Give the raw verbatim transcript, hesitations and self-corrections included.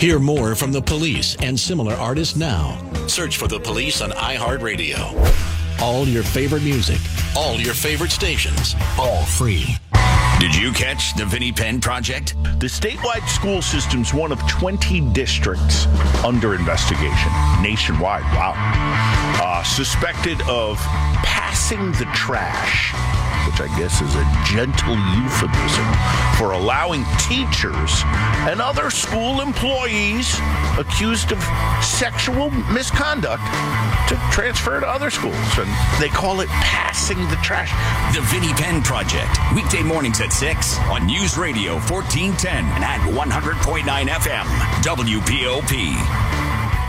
Hear more from The Police and similar artists now. Search for The Police on iHeartRadio. All your favorite music, all your favorite stations, all free. Did you catch the Vinnie Penn Project? The statewide school system's one of twenty districts under investigation nationwide. Wow. Uh, suspected of passing the trash, which I guess is a gentle euphemism for allowing teachers and other school employees accused of sexual misconduct to transfer to other schools. And they call it passing the trash. The Vinnie Penn Project, weekday mornings at six on News Radio fourteen ten and at one hundred point nine F M, W P O P.